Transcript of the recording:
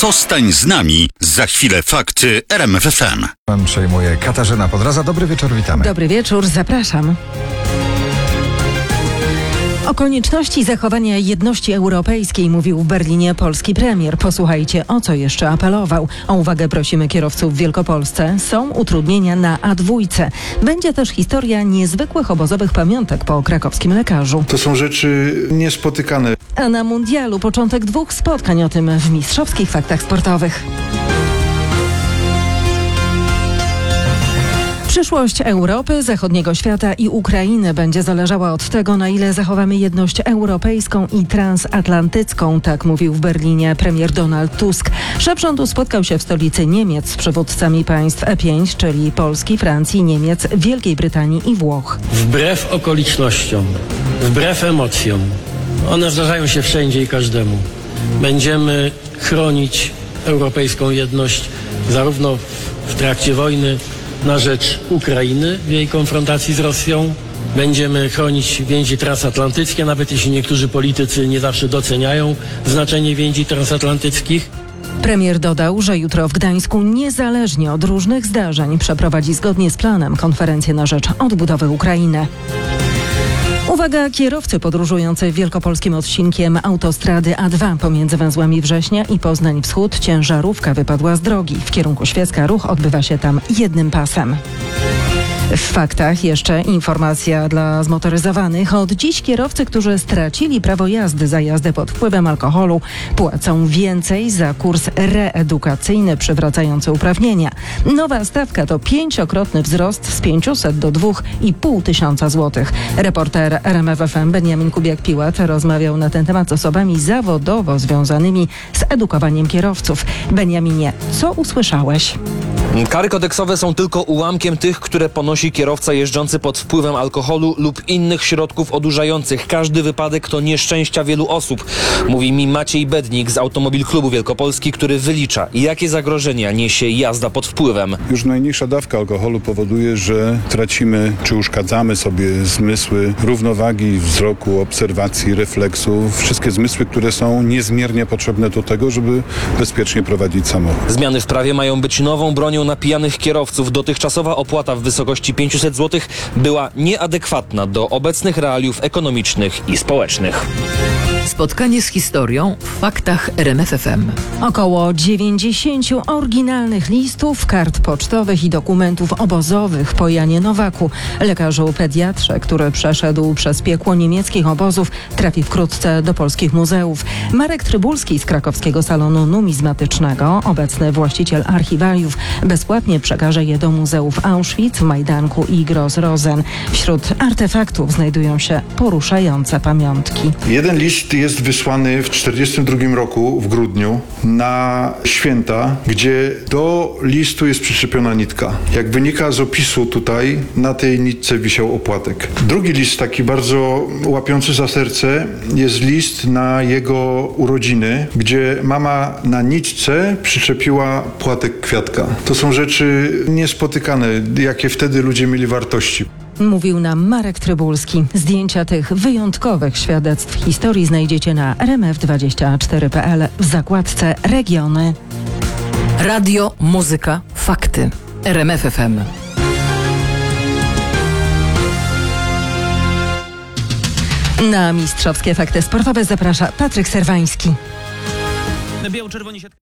Zostań z nami. Za chwilę fakty RMF FM. Pan przejmuje Katarzyna Podraza. Dobry wieczór, witamy. Dobry wieczór, zapraszam. O konieczności zachowania jedności europejskiej mówił w Berlinie polski premier. Posłuchajcie, o co jeszcze apelował. O uwagę prosimy kierowców w Wielkopolsce. Są utrudnienia na A2. Będzie też historia niezwykłych obozowych pamiątek po krakowskim lekarzu. To są rzeczy niespotykane. A na mundialu początek 2 spotkań, o tym w mistrzowskich faktach sportowych. Przyszłość Europy, zachodniego świata i Ukrainy będzie zależała od tego, na ile zachowamy jedność europejską i transatlantycką, tak mówił w Berlinie premier Donald Tusk. Szef rządu spotkał się w stolicy Niemiec z przywódcami państw E5, czyli Polski, Francji, Niemiec, Wielkiej Brytanii i Włoch. Wbrew okolicznościom, wbrew emocjom, one zdarzają się wszędzie i każdemu. Będziemy chronić europejską jedność zarówno w trakcie wojny na rzecz Ukrainy w jej konfrontacji z Rosją. Będziemy chronić więzi transatlantyckie, nawet jeśli niektórzy politycy nie zawsze doceniają znaczenie więzi transatlantyckich. Premier dodał, że jutro w Gdańsku niezależnie od różnych zdarzeń przeprowadzi zgodnie z planem konferencję na rzecz odbudowy Ukrainy. Uwaga, kierowcy podróżujący wielkopolskim odcinkiem autostrady A2 pomiędzy węzłami Września i Poznań Wschód ciężarówka wypadła z drogi. W kierunku Świecka ruch odbywa się tam jednym pasem. W faktach jeszcze informacja dla zmotoryzowanych. Od dziś kierowcy, którzy stracili prawo jazdy za jazdę pod wpływem alkoholu, płacą więcej za kurs reedukacyjny przywracający uprawnienia. Nowa stawka to 5-krotny wzrost z 500 do 2500 zł. Reporter RMF FM Beniamin Kubiak-Piłat rozmawiał na ten temat z osobami zawodowo związanymi z edukowaniem kierowców. Beniaminie, co usłyszałeś? Kary kodeksowe są tylko ułamkiem tych, które ponosi kierowca jeżdżący pod wpływem alkoholu lub innych środków odurzających. Każdy wypadek to nieszczęścia wielu osób, mówi mi Maciej Bednik z Automobil Klubu Wielkopolski, który wylicza, jakie zagrożenia niesie jazda pod wpływem. Już najmniejsza dawka alkoholu powoduje, że tracimy czy uszkadzamy sobie zmysły równowagi wzroku, obserwacji, refleksu. Wszystkie zmysły, które są niezmiernie potrzebne do tego, żeby bezpiecznie prowadzić samochód. Zmiany w prawie mają być nową bronią na pijanych kierowców. Dotychczasowa opłata w wysokości 500 zł była nieadekwatna do obecnych realiów ekonomicznych i społecznych. Spotkanie z historią w faktach RMF FM. Około 90 oryginalnych listów, kart pocztowych i dokumentów obozowych po Janie Nowaku. Lekarzu pediatrze, który przeszedł przez piekło niemieckich obozów, trafi wkrótce do polskich muzeów. Marek Trybulski z krakowskiego salonu numizmatycznego, obecny właściciel archiwaliów, bezpłatnie przekaże je do muzeów Auschwitz, Majdanku i Gross-Rosen. Wśród artefaktów znajdują się poruszające pamiątki. Jeden list jest wysłany w 1942 roku w grudniu na święta, gdzie do listu jest przyczepiona nitka. Jak wynika z opisu tutaj, na tej nitce wisiał opłatek. Drugi list, taki bardzo łapiący za serce, jest list na jego urodziny, gdzie mama na nitce przyczepiła płatek kwiatka. To są rzeczy niespotykane, jakie wtedy ludzie mieli wartości. Mówił nam Marek Trybulski. Zdjęcia tych wyjątkowych świadectw historii znajdziecie na rmf24.pl w zakładce Regiony. Radio, muzyka, fakty. RMF FM. Na mistrzowskie fakty sportowe zaprasza Patryk Serwański. Biało-czerwoni